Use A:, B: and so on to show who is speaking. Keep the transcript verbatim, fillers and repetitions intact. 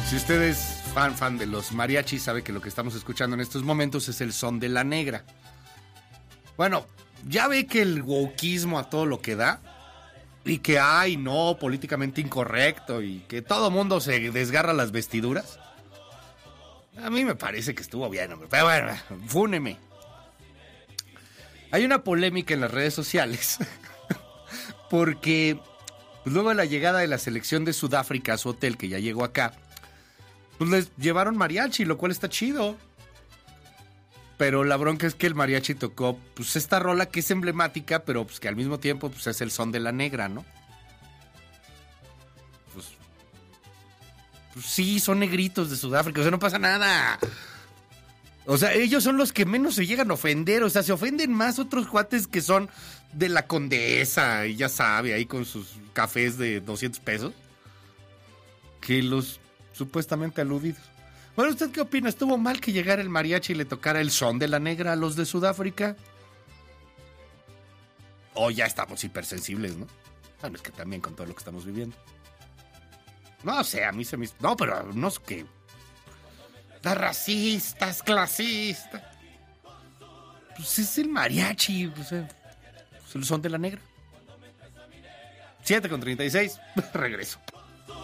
A: Si usted es fan, fan de los mariachis, sabe que lo que estamos escuchando en estos momentos es el son de la negra. Bueno, ya ve que el wokismo a todo lo que da, y que hay, no, políticamente incorrecto, y que todo mundo se desgarra las vestiduras. A mí me parece que estuvo bien, hombre. Pero bueno, fúneme. Hay una polémica en las redes sociales, porque luego de la llegada de la selección de Sudáfrica a su hotel, que ya llegó acá, pues les llevaron mariachi, lo cual está chido. Pero la bronca es que el mariachi tocó pues esta rola que es emblemática, pero pues que al mismo tiempo pues es el son de la negra, ¿no? Pues, pues sí, son negritos de Sudáfrica, o sea, no pasa nada. O sea, ellos son los que menos se llegan a ofender, o sea, se ofenden más otros cuates que son de la Condesa, y ya sabe, ahí con sus cafés de doscientos pesos, que los supuestamente aludidos. Bueno, ¿usted qué opina? ¿Estuvo mal que llegara el mariachi y le tocara el son de la negra a los de Sudáfrica? O ya estamos hipersensibles, ¿no? Bueno, es que también con todo lo que estamos viviendo. No sé, a mí se me... No, pero no es que... Las racistas, clasistas. Pues es el mariachi, pues, eh, pues el son de la negra. siete con treinta y seis, regreso.